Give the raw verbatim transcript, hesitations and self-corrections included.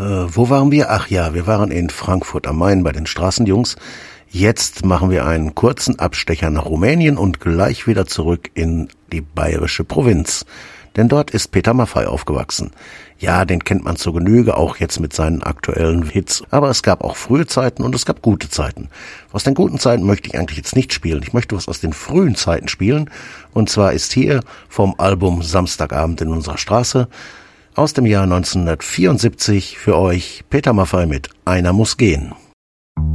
wo waren wir? Ach ja, wir waren in Frankfurt am Main bei den Straßenjungs. Jetzt machen wir einen kurzen Abstecher nach Rumänien und gleich wieder zurück in die bayerische Provinz. Denn dort ist Peter Maffay aufgewachsen. Ja, den kennt man zur Genüge, auch jetzt mit seinen aktuellen Hits. Aber es gab auch frühe Zeiten und es gab gute Zeiten. Aus den guten Zeiten möchte ich eigentlich jetzt nicht spielen. Ich möchte was aus den frühen Zeiten spielen. Und zwar ist hier vom Album Samstagabend in unserer Straße aus dem Jahr neunzehnhundertvierundsiebzig für euch Peter Maffay mit Einer muss gehen.